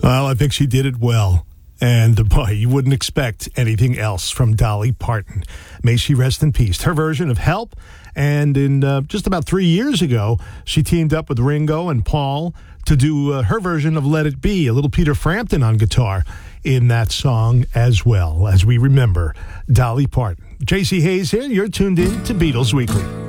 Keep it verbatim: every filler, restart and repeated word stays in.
Well, I think she did it well. And boy, you wouldn't expect anything else from Dolly Parton. May she rest in peace. Her version of Help. And in uh, just about three years ago, she teamed up with Ringo and Paul to do uh, her version of Let It Be, a little Peter Frampton on guitar in that song as well, as we remember Dolly Parton. J C Hayes here. You're tuned in to Beatles Weekly.